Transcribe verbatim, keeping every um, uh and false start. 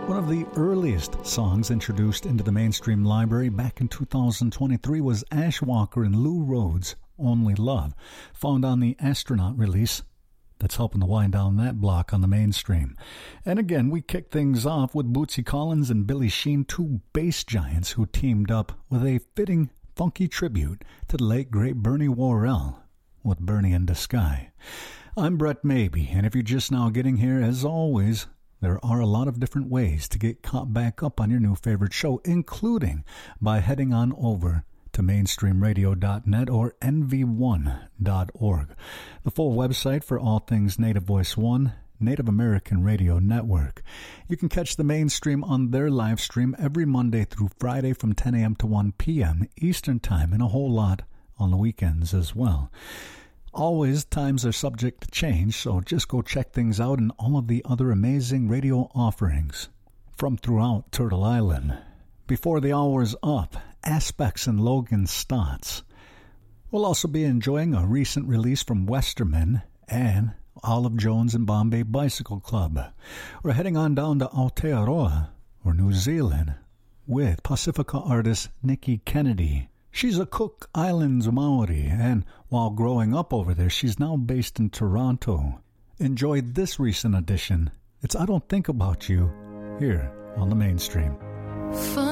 One of the earliest songs introduced into the mainstream library back in two thousand twenty-three was Ash Walker and Lou Rhodes' Only Love, found on the Astronaut release. That's helping to wind down that block on the mainstream. And again, we kick things off with Bootsy Collins and Billy Sheehan, two bass giants who teamed up with a fitting, funky tribute to the late, great Bernie Worrell with Bernie in the Sky. I'm Brett Mabee, and if you're just now getting here, as always, there are a lot of different ways to get caught back up on your new favorite show, including by heading on over to mainstream radio dot net or N V one dot org, the full website for all things Native Voice One, Native American Radio Network. You can catch the Mainstream on their live stream every Monday through Friday from ten a.m. to one p.m. Eastern Time, and a whole lot on the weekends as well. Always, times are subject to change, so just go check things out and all of the other amazing radio offerings from throughout Turtle Island. Before the hour's up, Aspects and Logan Stotts. We'll also be enjoying a recent release from Westerman and Olive Jones and Bombay Bicycle Club. We're heading on down to Aotearoa, or New Zealand, with Pacifica artist Nikki Kennedy. She's a Cook Islands Maori, and while growing up over there, she's now based in Toronto. Enjoy this recent edition. It's I Don't Think About You, here on the Mainstream. Fun.